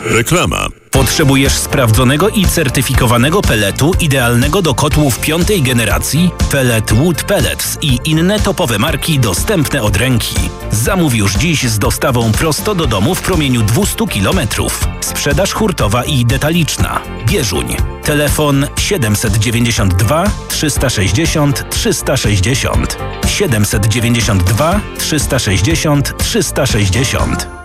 Reklama. Potrzebujesz sprawdzonego i certyfikowanego pelletu idealnego do kotłów 5. generacji? Pellet Wood Pellets i inne topowe marki dostępne od ręki. Zamów już dziś z dostawą prosto do domu w promieniu 200 km. Sprzedaż hurtowa i detaliczna. Bieżuń. Telefon 792 360 360. 792 360 360.